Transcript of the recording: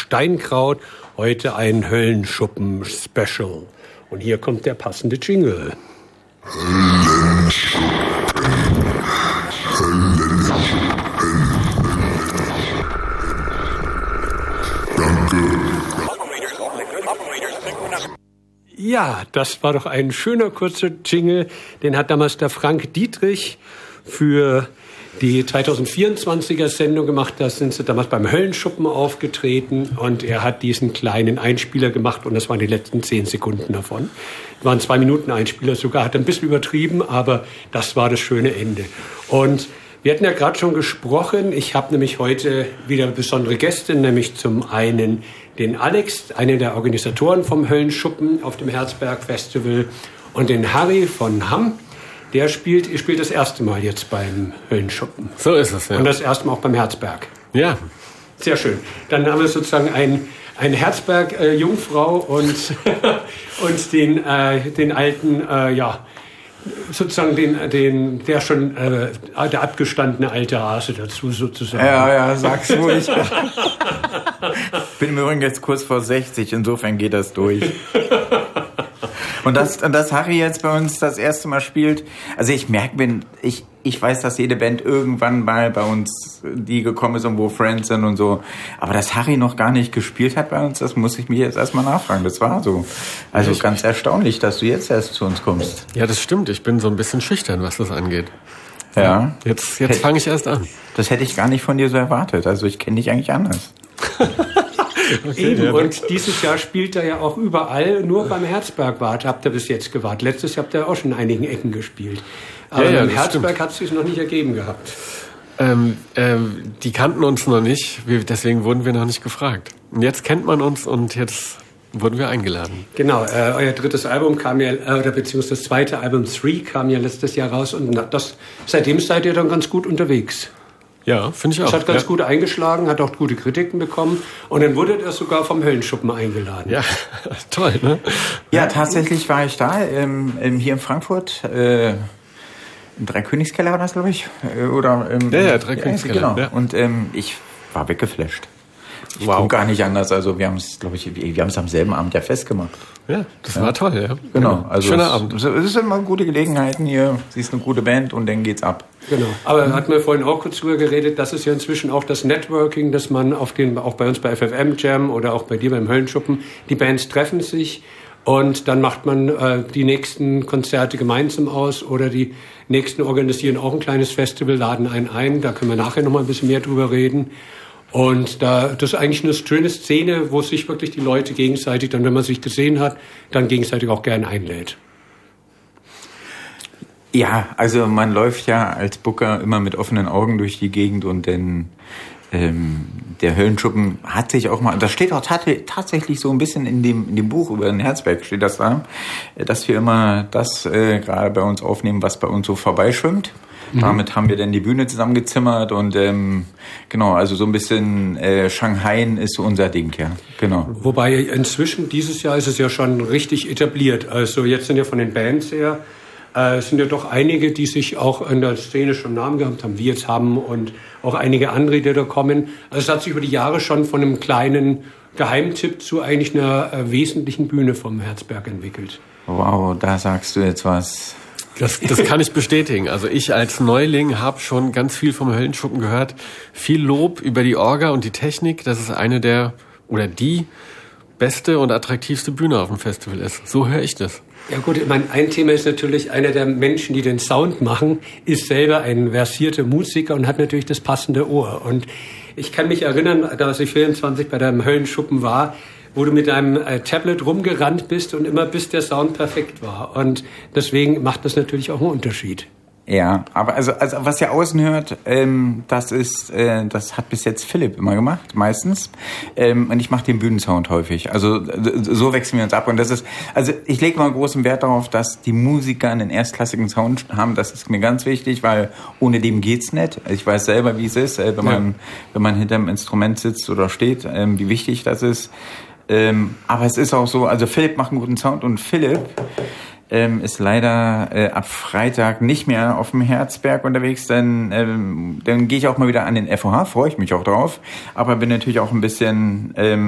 Steinkraut. Heute ein Höllenschuppen-Special. Und hier kommt der passende Jingle. Ja, das war doch ein schöner, kurzer Jingle. Den hat damals der Frank Dietrich für die 2024er Sendung gemacht. Da sind sie damals beim Höllenschuppen aufgetreten und er hat diesen kleinen Einspieler gemacht und das waren die letzten 10 Sekunden davon. Das waren 2 Minuten Einspieler sogar, hat ein bisschen übertrieben, aber das war das schöne Ende. Und wir hatten ja gerade schon gesprochen, ich habe nämlich heute wieder besondere Gäste, nämlich zum einen den Alex, einen der Organisatoren vom Höllenschuppen auf dem Herzberg Festival und den Harry von Hamm. Der spielt das erste Mal jetzt beim Höllenschuppen. So ist es, ja. Und das erste Mal auch beim Herzberg. Ja. Sehr schön. Dann haben wir sozusagen ein Herzberg-Jungfrau und den alten, sozusagen der abgestandene alte Hase dazu sozusagen. Ja, sag's ruhig. Bin im Übrigen jetzt kurz vor 60, insofern geht das durch. Und dass Harry jetzt bei uns das erste Mal spielt, also ich merke, ich weiß, dass jede Band irgendwann mal bei uns, die gekommen ist und wo Friends sind und so, aber dass Harry noch gar nicht gespielt hat bei uns, das muss ich mich jetzt erstmal nachfragen, das war so. Also ganz erstaunlich, dass du jetzt erst zu uns kommst. Ja, das stimmt, ich bin so ein bisschen schüchtern, was das angeht. Ja. Jetzt fange ich erst an. Das hätte ich gar nicht von dir so erwartet, also ich kenne dich eigentlich anders. Okay, eben, und dieses Jahr spielt er ja auch überall, nur beim Herzberg habt ihr bis jetzt gewartet. Letztes Jahr habt ihr auch schon in einigen Ecken gespielt. Aber beim Herzberg hat es sich noch nicht ergeben gehabt. Die kannten uns noch nicht, deswegen wurden wir noch nicht gefragt. Und jetzt kennt man uns und jetzt wurden wir eingeladen. Genau, euer drittes Album kam ja, beziehungsweise das zweite Album 3 kam ja letztes Jahr raus und seitdem seid ihr dann ganz gut unterwegs. Ja, finde ich auch. Es hat ganz gut eingeschlagen, hat auch gute Kritiken bekommen und dann wurde er sogar vom Höllenschuppen eingeladen. Ja, toll, ne? Ja, tatsächlich war ich da, hier in Frankfurt, im Dreikönigskeller war das, glaube ich. Ja, Dreikönigskeller. Genau. Ja. Und ich war weggeflasht. Ich komme gar nicht anders. Also wir haben es am selben Abend ja festgemacht. Ja, das war toll, ja. Genau. Also schöner Abend. Es sind immer gute Gelegenheiten hier. Siehst eine gute Band und dann geht's ab. Genau. Aber hatten wir vorhin auch kurz drüber geredet, das ist ja inzwischen auch das Networking, dass man auch bei uns bei FFM Jam oder auch bei dir beim Höllenschuppen, die Bands treffen sich und dann macht man die nächsten Konzerte gemeinsam aus oder die nächsten organisieren auch ein kleines Festival, laden einen ein. Da können wir nachher noch mal ein bisschen mehr drüber reden. Und das ist eigentlich eine schöne Szene, wo sich wirklich die Leute gegenseitig, dann wenn man sich gesehen hat, dann gegenseitig auch gern einlädt. Ja, also man läuft ja als Booker immer mit offenen Augen durch die Gegend und dann der Höllenschuppen hat sich auch mal, das steht auch tatsächlich so ein bisschen in dem Buch über den Herzberg steht das da, dass wir immer das gerade bei uns aufnehmen, was bei uns so vorbeischwimmt. Damit haben wir dann die Bühne zusammengezimmert und genau, also so ein bisschen Shanghai ist so unser Ding, ja, genau. Wobei inzwischen, dieses Jahr ist es ja schon richtig etabliert. Also jetzt sind ja von den Bands her, es sind ja doch einige, die sich auch in der Szene schon Namen gehabt haben, wie jetzt haben und auch einige andere, die da kommen. Also es hat sich über die Jahre schon von einem kleinen Geheimtipp zu eigentlich einer wesentlichen Bühne vom Herzberg entwickelt. Wow, da sagst du jetzt was. Das kann ich bestätigen. Also ich als Neuling habe schon ganz viel vom Höllenschuppen gehört. Viel Lob über die Orga und die Technik, dass es eine der oder die beste und attraktivste Bühne auf dem Festival ist. So höre ich das. Ja gut, ich meine, ein Thema ist natürlich, einer der Menschen, die den Sound machen, ist selber ein versierter Musiker und hat natürlich das passende Ohr. Und ich kann mich erinnern, dass ich 24 bei deinem Höllenschuppen war, wo du mit deinem Tablet rumgerannt bist und immer bis der Sound perfekt war. Und deswegen macht das natürlich auch einen Unterschied. Ja, aber also was ihr außen hört, das hat bis jetzt Philipp immer gemacht, meistens. Und ich mache den Bühnensound häufig. Also so wechseln wir uns ab. Und das ist, also ich lege mal großen Wert darauf, dass die Musiker einen erstklassigen Sound haben. Das ist mir ganz wichtig, weil ohne dem geht's nicht. Ich weiß selber, wie es ist, wenn man hinterm Instrument sitzt oder steht, wie wichtig das ist. Aber es ist auch so, also Philipp macht einen guten Sound und Philipp ist leider ab Freitag nicht mehr auf dem Herzberg unterwegs, dann gehe ich auch mal wieder an den FOH, freue ich mich auch drauf, aber bin natürlich auch ein bisschen